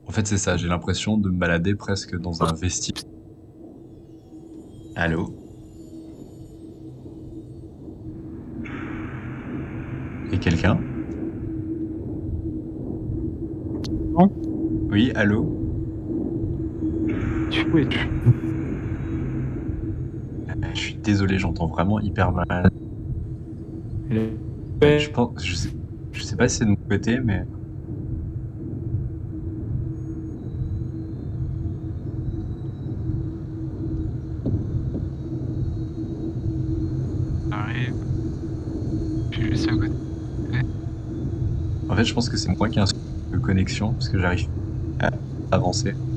En fait, c'est ça, j'ai l'impression de me balader presque dans un vestibule. Allô? Et quelqu'un? Non, Oui, allô? tu es tu. Je suis désolé, j'entends vraiment hyper mal. Je Ouais, pense, je sais pas si c'est de mon côté, mais arrive, je suis juste à côté. en fait, je pense que c'est moi qui ai un souci de connexion parce que j'arrive à avancer.